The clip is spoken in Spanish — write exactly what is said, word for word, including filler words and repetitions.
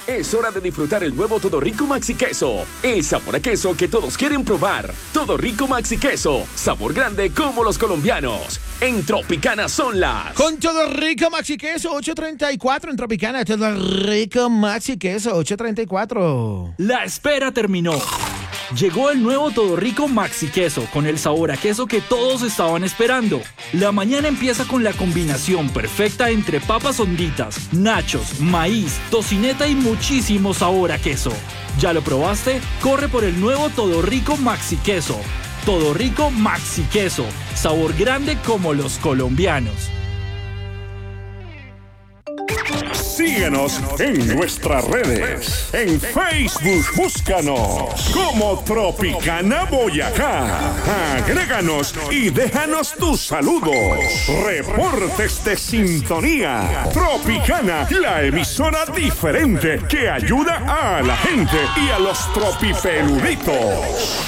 Es hora de disfrutar el nuevo Todo Rico Maxi Queso. El sabor a queso que todos quieren probar. Todo Rico Maxi Queso. Sabor grande como los colombianos. En Tropicana son las... Con Todo Rico Maxi Queso, ocho treinta y cuatro en Tropicana. Todo Rico Maxi Queso, ocho treinta y cuatro. La espera terminó. Llegó el nuevo Todo Rico Maxi Queso con el sabor a queso que todos estaban esperando. La mañana empieza con la combinación perfecta entre papas honditas, nachos, maíz, tocineta y muchísimo sabor a queso. ¿Ya lo probaste? Corre por el nuevo Todo Rico Maxi Queso. Todo Rico Maxi Queso, sabor grande como los colombianos. Síguenos en nuestras redes. En Facebook, búscanos como Tropicana Boyacá. Agréganos y déjanos tus saludos. Reportes de sintonía. Tropicana, la emisora diferente que ayuda a la gente y a los tropipeluditos.